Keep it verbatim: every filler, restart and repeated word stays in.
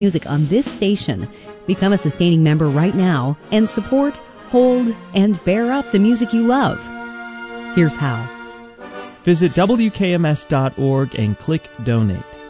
music on this station. Become a sustaining member right now and support, hold, and bear up the music you love. Here's how. Visit W K M S dot org and click Donate.